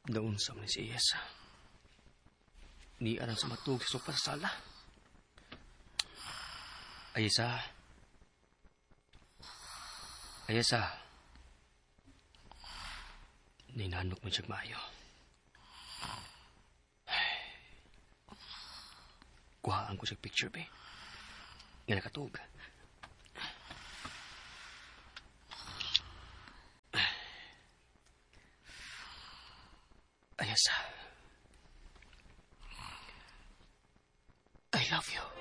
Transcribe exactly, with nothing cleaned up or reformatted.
Daon sa ni si Iyas. Ni alang sa matug sa sopa sa sala. Ayesa. Ayesa. Ninanok mo siyang maayo. Kuhaan ko siyang picture, be. Nga nakatug. Ayesa. I love you.